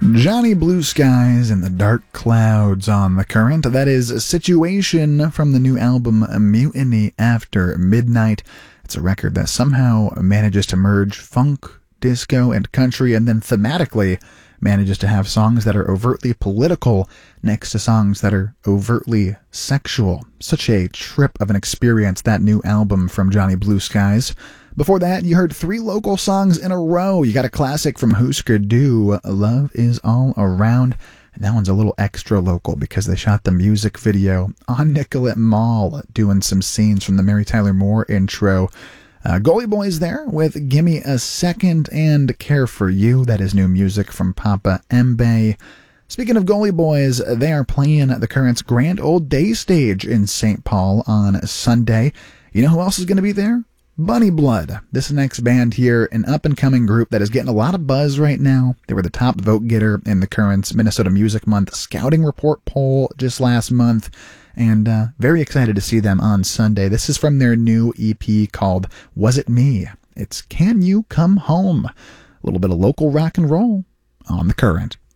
Johnny Blue Skies and the Dark Clouds on the Current. That is Situation from the new album Mutiny After Midnight. It's a record that somehow manages to merge funk, disco, and country, and then thematically manages to have songs that are overtly political next to songs that are overtly sexual. Such a trip of an experience, that new album from Johnny Blue Skies. Before that, you heard 3 local songs in a row. You got a classic from Husker Du, Love Is All Around. And that one's a little extra local because they shot the music video on Nicollet Mall, doing some scenes from the Mary Tyler Moore intro. Goalie Boys there with Gimme a Second and Care for You. That is new music from Papa Mbe. Speaking of Goalie Boys, they are playing at the Current's Grand Old Day stage in St. Paul on Sunday. You know who else is going to be there? Bunny Blood. This next band here, an up-and-coming group that is getting a lot of buzz right now. They were the top vote getter in the Current's Minnesota Music Month Scouting Report poll just last month, and very excited to see them on Sunday. This is from their new EP called Was It Me? It's Can You Come Home? A little bit of local rock and roll on the Current.